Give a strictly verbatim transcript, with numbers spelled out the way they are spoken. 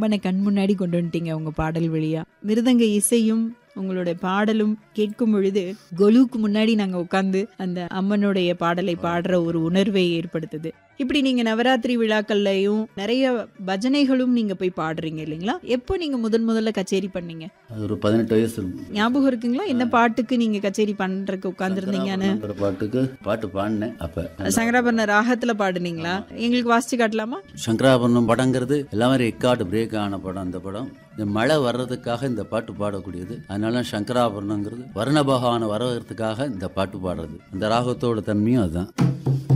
அம்மனை கண் முன்னாடி கொண்டு வந்துட்டீங்க உங்க பாடல் வழியா. மிருதங்க இசையும் உங்களுடைய பாடலும் கேட்கும் பொழுது கொலுவுக்கு முன்னாடி நாங்க உட்கார்ந்து அந்த அம்மனுடைய பாடலை பாடுற ஒரு உணர்வை ஏற்படுத்துது. இப்படி நீங்க நவராத்திரி விழாக்கள்லயும் நிறைய பஜனைகளும் நீங்க போய் பாடுறீங்க இல்லைங்களா? எப்போ நீங்க முதன் முதல்ல கச்சேரி பண்ணீங்க? ஒரு பதினெட்டு வயசு ஞாபகம் இருக்குங்களா? என்ன பாட்டுக்கு நீங்க கச்சேரி பண்றதுக்கு உட்கார்ந்துருந்தீங்கன்னு? பாட்டுக்கு பாட்டு பாடினேன். அப்ப சங்கராபரண ராகத்துல பாடுனீங்களா? எங்களுக்கு வாசிச்சு காட்டலாமா? சங்கராபரணம் படங்கிறது எல்லாமே ரெக்கார்டு பிரேக் ஆன படம். அந்த படம் இந்த மழை வர்றதுக்காக இந்த பாட்டு பாடக்கூடியது. அதனால சங்கராபரணங்கிறது வருண பகவானை வரவேற்கிறதுக்காக இந்த பாட்டு பாடுறது. இந்த ராகத்தோட தன்மையும் அதுதான்.